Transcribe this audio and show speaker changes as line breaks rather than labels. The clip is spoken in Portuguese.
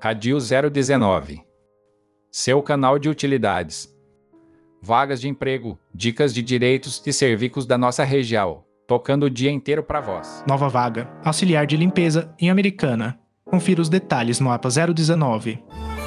Radio 019. Seu canal de utilidades. Vagas de emprego, dicas de direitos e serviços da nossa região, tocando o dia inteiro para vós.
Nova vaga, auxiliar de limpeza em Americana. Confira os detalhes no APA 019.